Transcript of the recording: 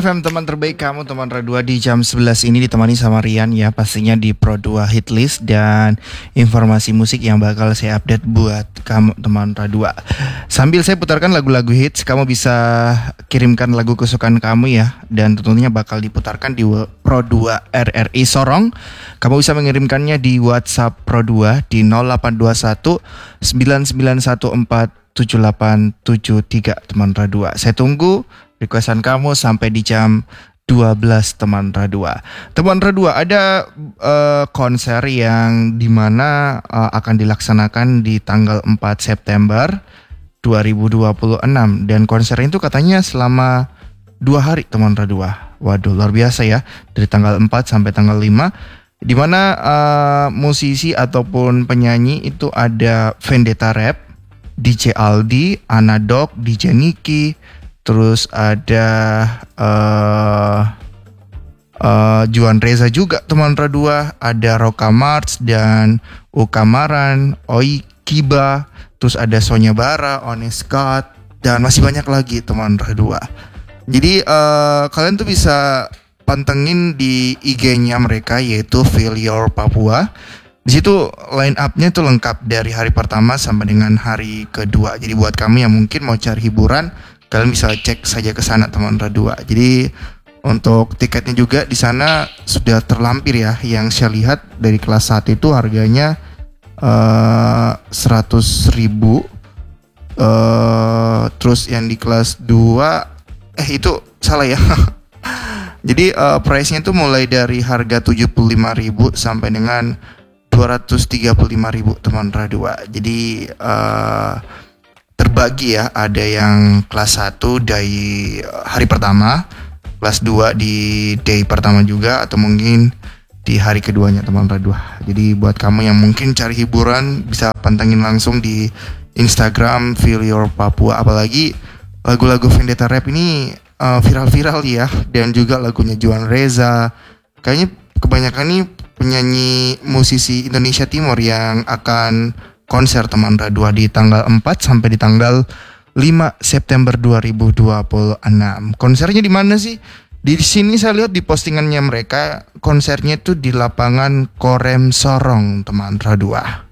FM, teman terbaik kamu, teman Radua di jam 11 ini ditemani sama Rian ya, pastinya di Pro 2 Hitlist dan informasi musik yang bakal saya update buat kamu, teman Radua. Sambil saya putarkan lagu-lagu hits, kamu bisa kirimkan lagu kesukaan kamu ya, dan tentunya bakal diputarkan di Pro 2 RRI Sorong. Kamu bisa mengirimkannya di WhatsApp Pro 2 di 0821 9914 7873, teman Radua. Saya tunggu requestan kamu sampai di jam 12, teman Radua. Teman Radua, ada konser yang dimana akan dilaksanakan di tanggal 4 September 2026. Dan konser itu katanya selama 2 hari, teman Radua. Waduh, luar biasa ya. Dari tanggal 4 sampai tanggal 5. Dimana musisi ataupun penyanyi itu ada Vendetta Rap, DJ Aldi, Anadok, DJ Niki, terus ada Juan Reza juga, teman Radua. Ada Roka Marts dan Ukamaran, Oi Kiba, terus ada Sonya Bara, Honest Scott, dan masih banyak lagi, teman Radua. Jadi kalian tuh bisa pantengin di IG-nya mereka, yaitu Feel Your Papua. Di situ line up-nya tuh lengkap dari hari pertama sampai dengan hari kedua. Jadi buat kamu yang mungkin mau cari hiburan, kalian bisa cek saja ke sana, teman Radua. Jadi untuk tiketnya juga di sana sudah terlampir ya. Yang saya lihat dari kelas 1 itu harganya 100.000. Terus yang di kelas 2 itu salah ya. Jadi price-nya itu mulai dari harga 75.000 sampai dengan 235.000, teman Radua. Jadi terbagi ya, ada yang kelas 1 dari hari pertama, kelas 2 di day pertama juga, atau mungkin di hari keduanya, teman Radua. Jadi buat kamu yang mungkin cari hiburan, bisa pantengin langsung di Instagram Feel Your Papua. Apalagi lagu-lagu Vendetta Rap ini viral-viral ya, dan juga lagunya Juan Reza. Kayaknya kebanyakan nih penyanyi musisi Indonesia Timur yang akan konser, teman Radua, di tanggal 4 sampai di tanggal 5 September 2026. Konsernya di mana sih? Di sini saya lihat di postingannya mereka, konsernya itu di lapangan Korem Sorong, teman Radua.